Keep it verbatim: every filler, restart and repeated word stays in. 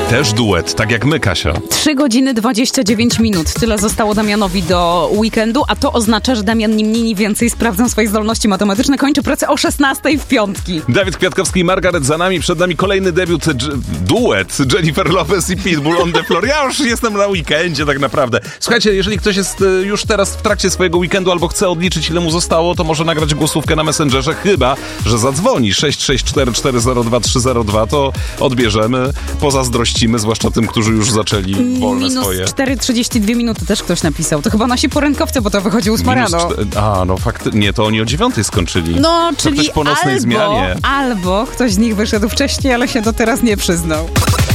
Też duet, tak jak my, Kasia. trzy godziny dwadzieścia dziewięć minut. Tyle zostało Damianowi do weekendu, a to oznacza, że Damian ni mniej, ni więcej sprawdzam swoje zdolności matematyczne. Kończy pracę o szesnastej w piątki. Dawid Kwiatkowski i Margaret za nami. Przed nami kolejny debiut, dż- duet Jennifer Lopez i Pitbull on the floor. Ja już jestem na weekendzie tak naprawdę. Słuchajcie, jeżeli ktoś jest już teraz w trakcie swojego weekendu albo chce odliczyć, ile mu zostało, to może nagrać głosówkę na Messengerze, chyba że zadzwoni sześć sześć cztery cztery zero dwa trzy zero dwa, to odbierzemy, pozazdrościmy, zwłaszcza tym, którzy już zaczęli wolne Minus swoje. cztery trzydzieści dwie minuty też ktoś napisał. To chyba nasi porękowcy, bo to wychodzi ósma rano. czte- A, no faktycznie, nie, to oni o dziewiątej skończyli. No, To czyli ktoś po nocnej albo, zmianie. albo ktoś z nich wyszedł wcześniej, ale się do teraz nie przyznał.